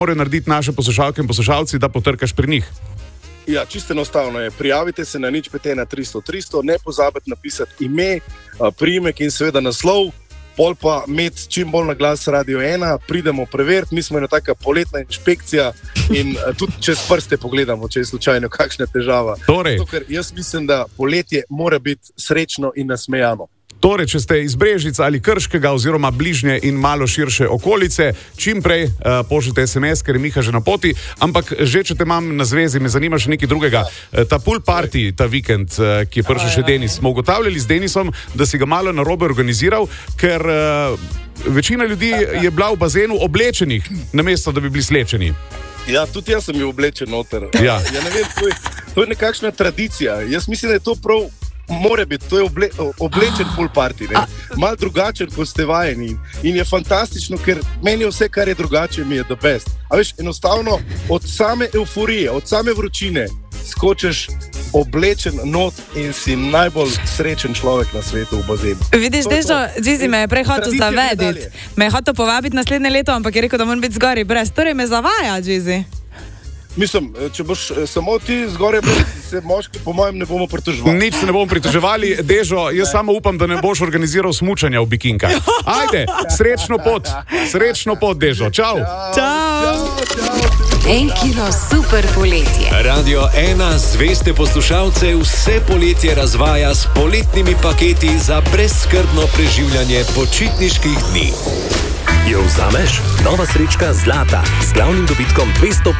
mora narediti naše poslušalke in poslušalci, da potrkaš pri njih? Ja, čisto enostavno je. Prijavite se na 051 300 300, ne pozabite napisati ime, priimek in seveda naslov, pol pa imeti čim bolj na glas Radio 1, pridemo preveriti, mi smo ena taka poletna inšpekcija in tudi čez prste pogledamo, če je slučajno kakšna težava. Zato, ker jaz mislim, da poletje mora biti srečno in nasmejano. Torej, če ste iz Brežic ali Krškega oziroma bližnje in malo širše okolice, čim prej pošljite SMS, ker je Miha že na poti, ampak že če te imam na zvezi, me zanima še nekaj drugega. Ta pool party, ta vikend, ki je prišel še Denis, smo ugotavljali z Denisom, da si ga malo narobe organiziral, ker večina ljudi je bila v bazenu oblečenih, namesto da bi bili slečeni. Ja, tudi jaz sem bil oblečen noter. Ja. Ja, ne vem, to je nekakšna tradicija. Jaz mislim, da je to prav... Mora biti, to je oblečen pool party, malo drugačen, kot ste vajeni in je fantastično, ker meni vse, kar je drugače, mi je the best. A veš, enostavno od same euforije, od same vročine skočeš oblečen not in si najbolj srečen človek na svetu v bazenu. Vidiš, Dežo, Džizi me je prej hotel zavediti. Me je hotel povabiti naslednje leto, ampak je rekel, da moram biti zgori brez. Torej me zavaja, Džizi. Mislim, če boš samo ti zgoraj, se moški, po mojem, ne bomo pritoževali. Nič se ne bomo pritoževali, Dežo, jaz samo upam, da ne boš organiziral smučanja v bikinkah. Ajde, srečno pot, Dežo, čau. Čau. En kilo super poletje. Radio 1 zveste poslušalce vse poletje razvaja s poletnimi paketi za brezskrbno preživljanje počitniških dni. Jo vzameš? Nova srečka Zlata z glavnim dobitkom 250